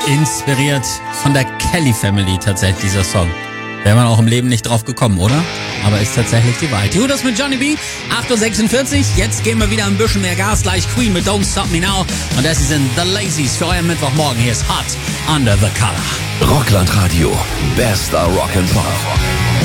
Inspiriert von der Kelly Family tatsächlich, dieser Song. Wäre man auch im Leben nicht drauf gekommen, oder? Aber ist tatsächlich die Wahrheit. Judas mit Johnny B, 8.46 Uhr. Jetzt geben wir wieder ein bisschen mehr Gas. Gleich Queen mit Don't Stop Me Now. Und das sind The Lazies für euren Mittwochmorgen. Hier ist Hot Under the Collar. Rockland Radio. Bester Rock'n'Pop.